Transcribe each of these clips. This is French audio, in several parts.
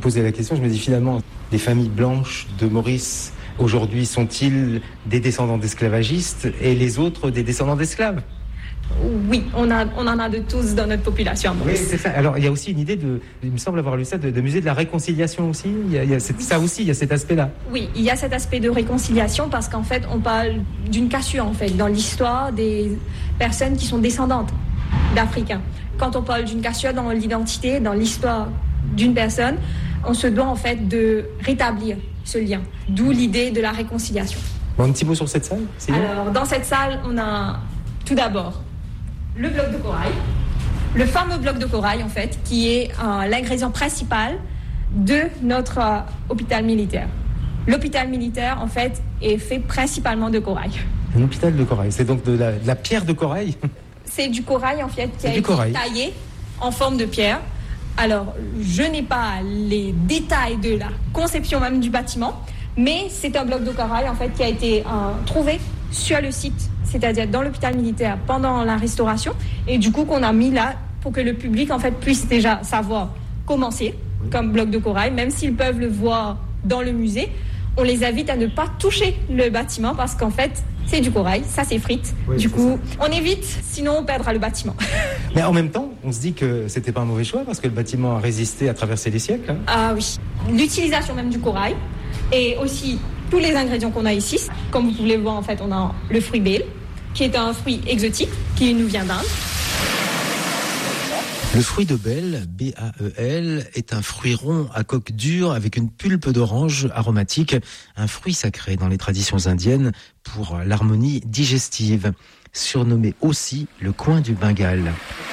posais la question, je me dis finalement, les familles blanches de Maurice, aujourd'hui, sont-ils des descendants d'esclavagistes et les autres des descendants d'esclaves ? Oui, on en a de tous dans notre population. Oui, c'est ça. Alors, il y a aussi une idée il me semble avoir lu ça, de musée de la réconciliation aussi. Ça aussi, il y a cet aspect-là. Oui, il y a cet aspect de réconciliation parce qu'en fait, on parle d'une cassure, en fait, dans l'histoire des personnes qui sont descendantes d'Africains. Quand on parle d'une cassure dans l'identité, dans l'histoire d'une personne, on se doit, en fait, de rétablir ce lien. D'où l'idée de la réconciliation. Bon, un petit mot sur cette salle, c'est bien. Alors, dans cette salle, on a tout d'abord le bloc de corail, le fameux bloc de corail, en fait, qui est l'ingrédient principal de notre hôpital militaire. L'hôpital militaire, en fait, est fait principalement de corail. Un hôpital de corail, c'est donc de la pierre de corail ? C'est du corail, en fait, qui a été taillé en forme de pierre. Alors, je n'ai pas les détails de la conception même du bâtiment, mais c'est un bloc de corail, en fait, qui a été trouvé sur le site, c'est-à-dire dans l'hôpital militaire pendant la restauration, et du coup qu'on a mis là pour que le public, en fait, puisse déjà savoir comment c'est comme bloc de corail, même s'ils peuvent le voir dans le musée. On les invite à ne pas toucher le bâtiment parce qu'en fait, c'est du corail, ça s'effrite. Oui, du coup, on évite, sinon on perdra le bâtiment. Mais en même temps, on se dit que c'était pas un mauvais choix parce que le bâtiment a résisté à traverser les siècles. Hein. Ah oui. L'utilisation même du corail et aussi tous les ingrédients qu'on a ici. Comme vous pouvez le voir, en fait, on a le fruit bêle, qui est un fruit exotique qui nous vient d'Inde. Le fruit de bêle, B-A-E-L, est un fruit rond à coque dure avec une pulpe d'orange aromatique, un fruit sacré dans les traditions indiennes pour l'harmonie digestive, surnommé aussi le coin du Bengale.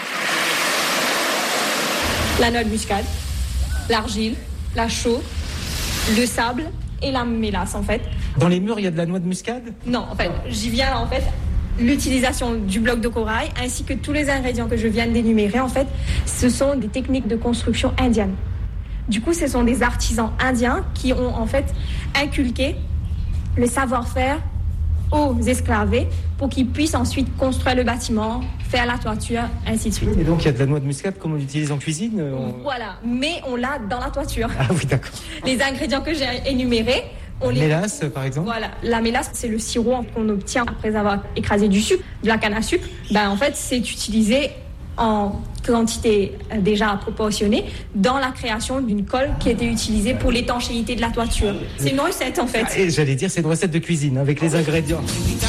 La noix de muscade, l'argile, la chaux, le sable et la mélasse, en fait. Dans les murs, il y a de la noix de muscade ? Non, en fait, j'y viens là, en fait. L'utilisation du bloc de corail ainsi que tous les ingrédients que je viens d'énumérer, en fait, ce sont des techniques de construction indiennes. Du coup, ce sont des artisans indiens qui ont, en fait, inculqué le savoir-faire aux esclavés pour qu'ils puissent ensuite construire le bâtiment, faire la toiture, ainsi de suite. Et donc, il y a de la noix de muscade comme on l'utilise en cuisine Voilà, mais on l'a dans la toiture. Ah oui, d'accord. Les ingrédients que j'ai énumérés, mélasse, par exemple. Voilà, la mélasse, c'est le sirop qu'on obtient après avoir écrasé du sucre, de la canne à sucre. En fait, c'est utilisé en quantité déjà proportionnée dans la création d'une colle qui était utilisée pour l'étanchéité de la toiture. C'est une recette, en fait. Et j'allais dire, c'est une recette de cuisine avec les ingrédients.